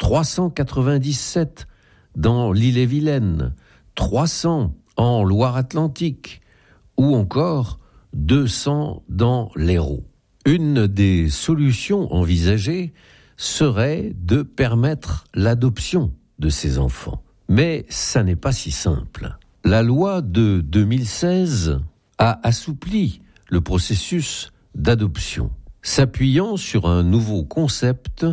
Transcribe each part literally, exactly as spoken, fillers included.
trois cent quatre-vingt-dix-sept dans l'Ille-et-Vilaine, trois cents en Loire-Atlantique ou encore deux cents dans l'Hérault. Une des solutions envisagées serait de permettre l'adoption de ces enfants. Mais ça n'est pas si simple. La loi de deux mille seize a assoupli le processus d'adoption, s'appuyant sur un nouveau concept,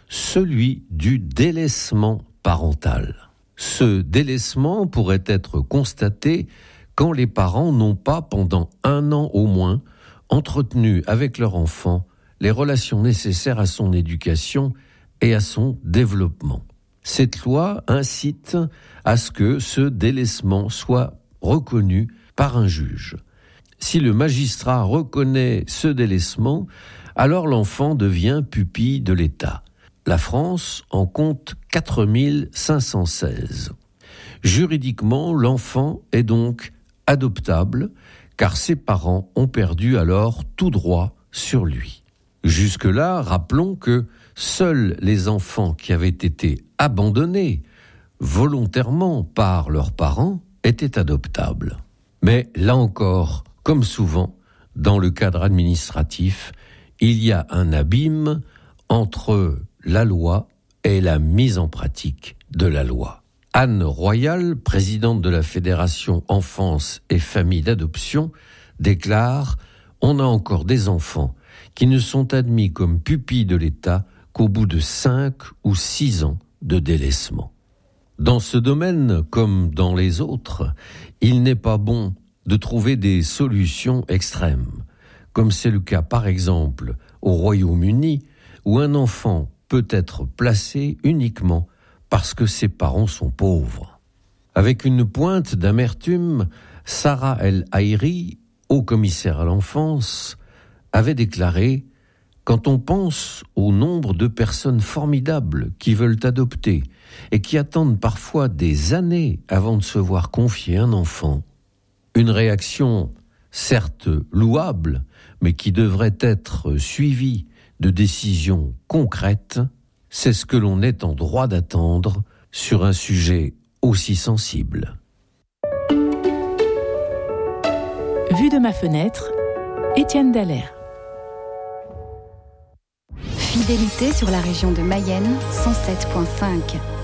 celui du délaissement parental. Ce délaissement pourrait être constaté quand les parents n'ont pas, pendant un an au moins, entretenu avec leur enfant les relations nécessaires à son éducation et à son développement. Cette loi incite à ce que ce délaissement soit reconnu par un juge. Si le magistrat reconnaît ce délaissement, alors l'enfant devient pupille de l'État. La France en compte quatre mille cinq cent seize. Juridiquement, l'enfant est donc adoptable, car ses parents ont perdu alors tout droit sur lui. Jusque-là, rappelons que seuls les enfants qui avaient été abandonnés volontairement par leurs parents étaient adoptables. Mais là encore, comme souvent, dans le cadre administratif, il y a un abîme entre la loi et la mise en pratique de la loi. Anne Royal, présidente de la Fédération Enfance et Famille d'Adoption, déclare « On a encore des enfants qui ne sont admis comme pupilles de l'État qu'au bout de cinq ou six ans de délaissement. » Dans ce domaine, comme dans les autres, il n'est pas bon de trouver des solutions extrêmes, comme c'est le cas par exemple au Royaume-Uni, où un enfant peut être placé uniquement parce que ses parents sont pauvres. Avec une pointe d'amertume, Sarah El Haïry, haut commissaire à l'enfance, avait déclaré « Quand on pense au nombre de personnes formidables qui veulent adopter et qui attendent parfois des années avant de se voir confier un enfant, une réaction certes louable, mais qui devrait être suivie de décisions concrètes, c'est ce que l'on est en droit d'attendre sur un sujet aussi sensible. » Vue de ma fenêtre, Étienne Dallaire. Fidélité sur la région de Mayenne, cent sept virgule cinq.